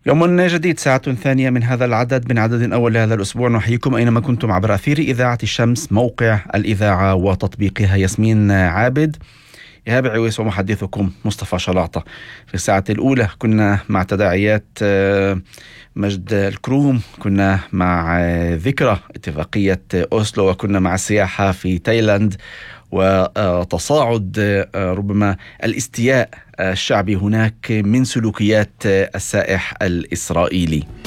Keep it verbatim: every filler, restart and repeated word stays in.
يوم جديد، ساعة ثانية من هذا العدد، من عدد أول لهذا الأسبوع. نحييكم أينما كنتم عبر أثير إذاعة الشمس، موقع الإذاعة وتطبيقها. ياسمين عابد، إيهاب عويس، ومحدثكم مصطفى شلاطة. في الساعة الأولى كنا مع تداعيات مجد الكروم، كنا مع ذكرى اتفاقية أوسلو، وكنا مع السياحة في تايلاند وتصاعد ربما الاستياء الشعبي هناك من سلوكيات السائح الإسرائيلي.